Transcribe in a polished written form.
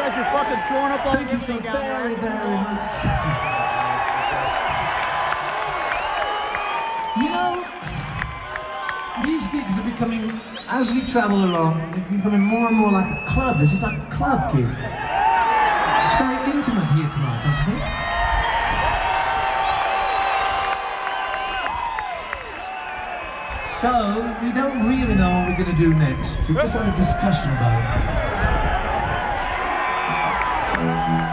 guys are fucking throwing up all Thank you the so down there. very, very much. You know, these gigs are becoming, as we travel along, they're becoming more and more like a club. This is like a club gig. It's very intimate here tonight, don't you think? So, we don't really know what we're going to do next. We've just had a discussion about it.